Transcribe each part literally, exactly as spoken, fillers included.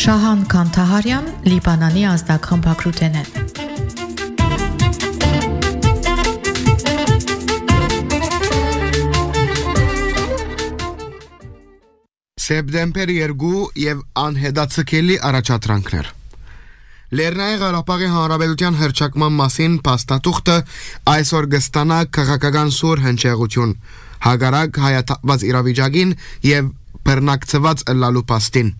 Շահան Քանթահարյան, Լիբանանի ազդակխմբակրութեն է։ Սեպտեմբեր երկու եւ անհետացկելի առաջադրանքներ։ Լեռնային Ղարաբաղի Հանրապետության հռչակման մասին փաստաթուղթը այսօր կստանա քաղաքական սուր հնչեղություն, հակառակ հայաթափված իրավիճակին եւ բռնակցված ըլլալու փաստին։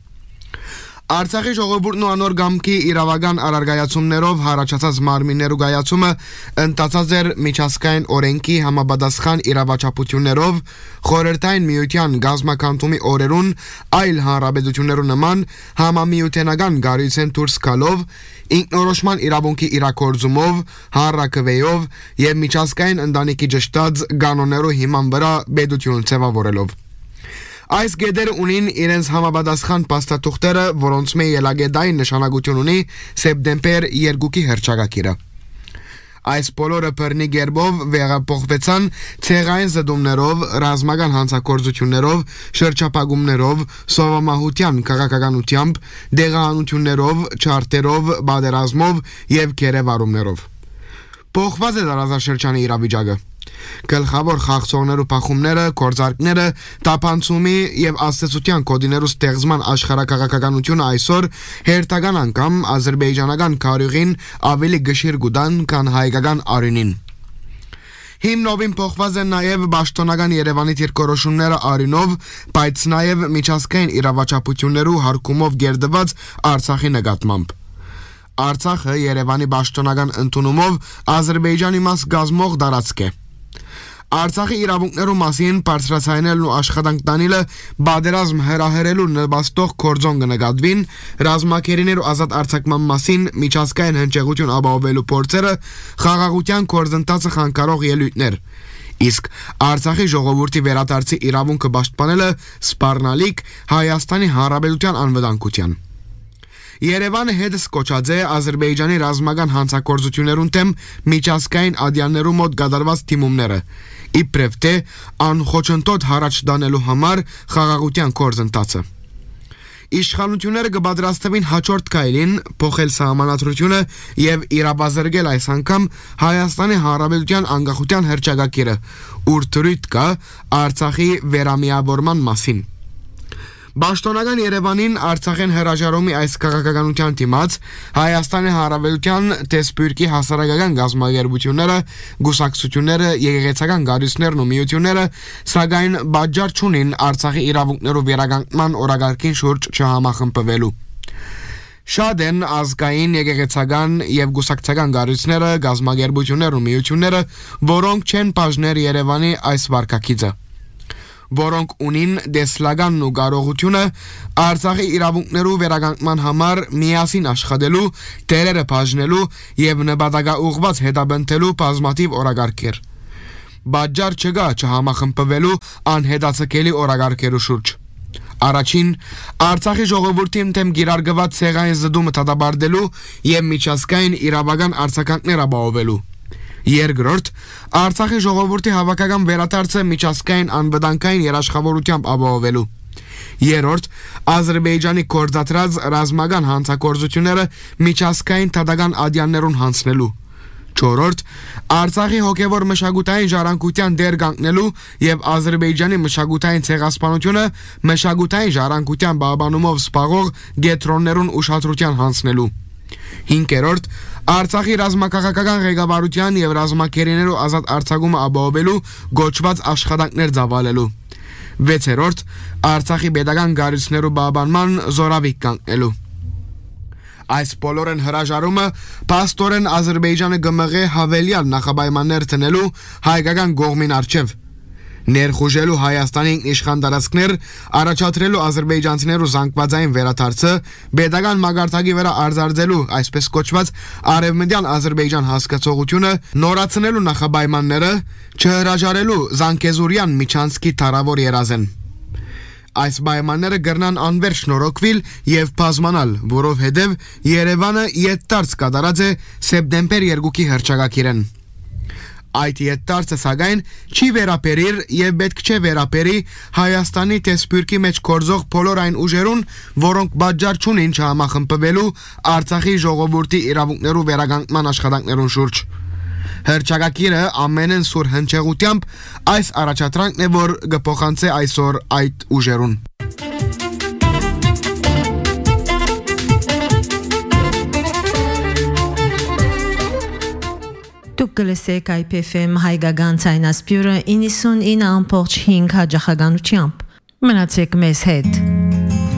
Արցախի ժողովուրդն ու անոր գամքի իրավական առարգայացումներով հարաճած մարմիններու գայացումը ընթացած էր միջազգային օրենքի համապատասխան իրավաչափություններով խորհրդային միության գազམ་ականտումի օրերուն այլ հանրապետություններու նման համամիութենական գարույցեն դուրս գալով ինքնորոշման իրավունքի իրակորձումով հանրակրվեով եւ միջազգային ընտանիքի ճշտած կանոններու հիման վրա պետություն ձևավորելով Այս գեդեր ունին իրենց համապատասխան փաստաթուղթերը, որոնց մեջ ելագեդային նշանակություն ունի սեպտեմբեր երկուքի հռչակագիրը։ Այս բոլորը բռնի գերբով վերափոխվեցան ցեղային զդումներով, ռազմական հանցագործություններով, շրջափակումներով, սովամահության քաղաքականությամբ, դեղահանություններով, չարտերով, բادرազմով եւ գերեվարումներով։ Փոխված է տարածաշրջանի իրավիճակը։ Գլխավոր խաղացողներու փախումները, կորձարկները, տապանցումի եւ աստեցության կոդիներու ստեղծման աշխարհակաղակականությունը այսօր հերթական անգամ ազերբայջանական քարյուղին ավելի գշիր գուտան, քան հայկական արյունին։ Հիմնովին փոխված են նաեւ պաշտոնական Երևանի դիրքորոշումները արյունով, բայց նաեւ միջազգային իրավաչափություններու հարկումով գերդված Արցախի նկատմամբ։ Արցախը Երևանի պաշտոնական ընդունումով Ադրբեջանի մաս գազմող տարածք է։ Արցախի իրավունքներու մասին բարձրացնելն ու աշխատանք տանելը բادرազմ հրահրելու նպաստող կորձոն կնկատվին, ռազմակերիներու ազատ արձակման մասին միջազգային հնչեղություն ապահովելու փորձերը խաղաղության կորձընթացը խանգարող ելույթներ։ Իսկ Արցախի ժողովրդի վերադարձի իրավունքը պաշտպանելը սպառնալիք Հայաստանի Հանրապետության անվտանգության։ Երևանը հետս կոչած է Ադրբեջանի ռազմական հանցագործություններուն դեմ միջազգային ադյաններու մոտ կատարված թիմումները, իբրև թե անխոչընդոտ հարաճ տանելու համար խաղաղության կորձընթացը։ Իշխանությունները կպատրաստվին հաջորդ քայլին փոխել սահմանադրությունը եւ իրավազրկել այս անգամ Հայաստանի Հանրապետության անկախության հռչակագիրը, ուր թույլ կա Արցախի վերամիավորման մասին։ Պաշտոնական Երևանին Արցախեն հրաժարումի այս քաղաքականության դիմաց Հայաստանի Հանրապետության տեսփյուրքի հասարակական գազམ་ագերբությունները, գուսակցությունները, եկեղեցական գարույցներն ու միությունները սակայն բաժար չունին Արցախի իրավունքներու վերականգնման օրակարգին շուրջ չհամախմբվելու։ Շատ են ազգային, եկեղեցական եւ գուսակցական գարույցները, գազམ་ագերբություններն ու միությունները, որոնք չեն բաժներ Երևանի այս վարկակիցը։ Որոնք ունին դեսլագանն ու կարողությունը Արցախի իրավունքներու վերականգնման համար միասին աշխատելու, դերերը բաժնելու եւ նպատակաուղղված հետապնդելու բազմաթիվ օրակարգեր։ Բաժար չկա չհամախմբվելու անհետացկելի օրակարգերու շուրջ։ Առաջին Արցախի ժողովրդին դեմ գիրարգված ցեղային զդումը դատապարտելու եւ միջազգային իրավական արձագանքներ ապահովելու։ Երկրորդ Արցախի ժողովրդի հավաքական վերադարձը միջազգային անվտանգային երաշխավորությամբ ապահովելու։ Երրորդ Ադրբեջանի կորձացրած ռազմական հանցագործությունները միջազգային դատական ադյաններուն հանձնելու։ Չորրորդ Արցախի հոգևոր մշակութային ժառանգության դեր կանգնելու եւ Ադրբեջանի մշակութային ցեղասպանությունը մշակութային ժառանգության բաբանումով սպաղող գետրոններուն ուշադրության հանձնելու։ Հինգերորդ Արցախի ռազմաքաղաքական ղեկավարության եւ ռազմակերիներու ազատ արձակումը ապահովելու գոչված աշխատանքներ ծավալելու։ Վեցերորդ Արցախի պետական գարույցներու բաբանման զորավիք կանգնելու։ Այս բոլորն հրաժարումը փաստորեն Ադրբեջանը գմղե հավելյալ նախապայմաններ տնելու հայկական կողմին արչև։ Ներխուժելու Հայաստանի իշխան տարածքներ, առաջադրելու ադրբեջանցիներու զանգվածային վերադարձը, պետական մագարտակի վրա արձարծելու այսպես կոչված արևմտյան Ադրբեջան հասկացողությունը, նորացնելու նախապայմանները, չհրաժարելու Զանգեզուրյան Միչանսկի թարավոր երազեն։ Այս պայմանները կրնան անվերջ նորոգվել եւ բազմանալ, որովհետեւ Երևանը յետտարց կատարած է սեպտեմբեր երկուքի հռչակագիրեն։ Այդ ետտարցը սակայն չի վերապերիր եւ պետք չէ վերապերի Հայաստանի տեսփյուրքի մեջ կորզող բոլոր այն ուժերուն, որոնք բաժար չունին չհամախմբվելու Արցախի ժողովրդի իրավունքներու վերականգնման աշխատանքներուն շուրջ։ Հրճակագիրը ամենեն սուր հնչեղությամբ այս առաջադրանքն է, որ կփոխանցե այսօր այդ ուժերուն։ Դուք գլսեք I P F M հայկական ցայնասպյուրը իննսուն ինը ամբողջ հինգ հաջախականությամբ։ Մնացեք մեզ հետ։